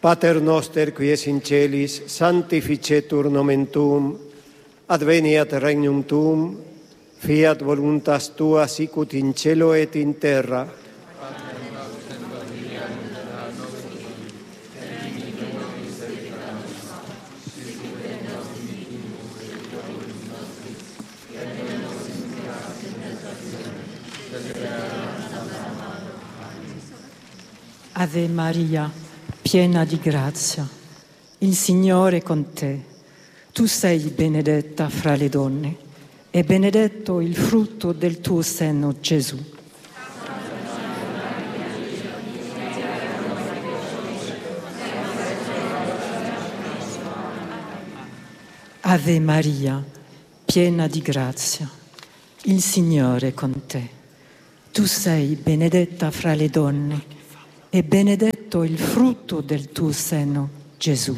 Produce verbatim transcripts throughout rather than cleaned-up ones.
Pater noster qui es in celis, sanctificetur nomen tuum, adveniat regnum tuum, fiat voluntas tua sicut in cielo et in terra. Ave Maria, piena di grazia, il Signore è con te. Tu sei benedetta fra le donne e benedetto il frutto del tuo seno, Gesù. Ave Maria, piena di grazia, il Signore è con te. Tu sei benedetta fra le donne e benedetto il frutto del tuo seno, Gesù.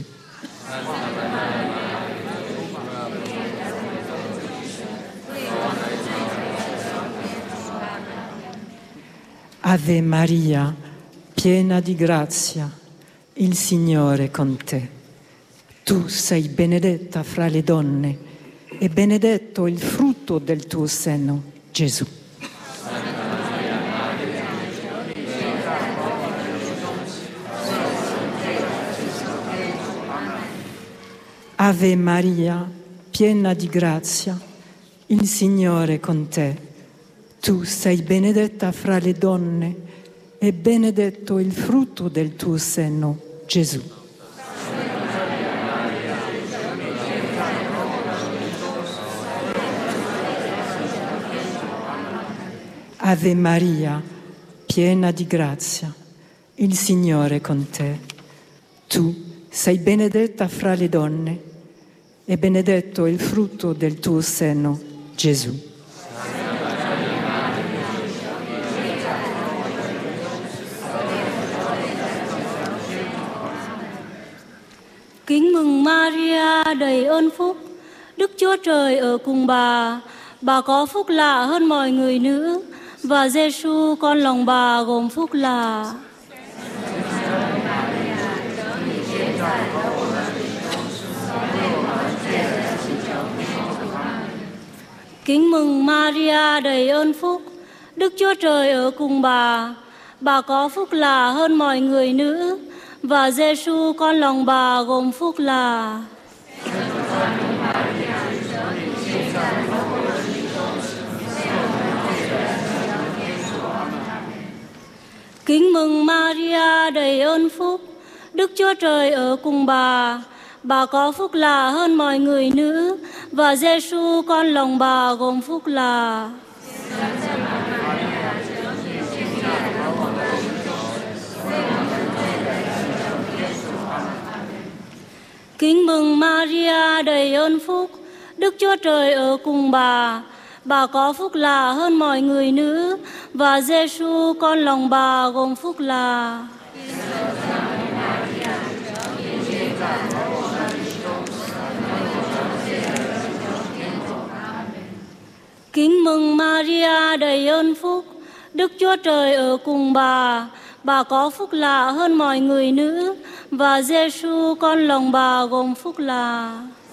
Ave Maria, piena di grazia, il Signore è con te. Tu sei benedetta fra le donne e benedetto il frutto del tuo seno, Gesù. Ave Maria, piena di grazia, il Signore è con te. Tu sei benedetta fra le donne e benedetto il frutto del tuo seno, Gesù. Ave Maria, piena di grazia, il Signore è con te. Tu sei benedetta fra le donne e benedetto il frutto del tuo seno, Gesù. Kính mừng Maria, đầy ơn phúc, Đức Chúa Trời ở cùng bà. Bà có phúc lạ hơn mọi người nữ, và Giêsu con lòng bà gồm phúc lạ. Kính mừng Maria, đầy ơn phúc, Đức Chúa Trời ở cùng bà. Bà có phúc lạ hơn mọi người nữ, và Giêsu con lòng bà gồm phúc lạ. Kính mừng Maria, đầy ơn phúc, Đức Chúa Trời ở cùng bà. Bà có phúc lạ hơn mọi người nữ, và Giêsu con lòng bà gồm phúc lạ. Kính mừng Maria, đầy ơn phúc, Đức Chúa Trời ở cùng bà. Bà có phúc lạ hơn mọi người nữ, và Giêsu con lòng bà gồm phúc lạ. Kính mừng Maria, đầy ơn phúc, Đức Chúa Trời ở cùng bà. Bà có phúc lạ hơn mọi người nữ, và Giêsu con lòng bà gồm phúc lạ.